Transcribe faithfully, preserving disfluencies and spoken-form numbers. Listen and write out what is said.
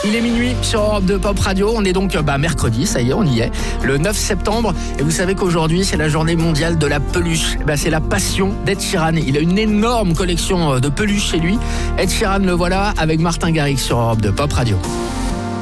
Il est minuit sur Europe deux Pop Radio. On est donc bah, mercredi, ça y est, on y est, le neuf septembre. Et vous savez qu'aujourd'hui, c'est la journée mondiale de la peluche. Bah, c'est la passion d'Ed Sheeran. Il a une énorme collection de peluches chez lui. Ed Sheeran, le voilà, avec Martin Garrix sur Europe deux Pop Radio.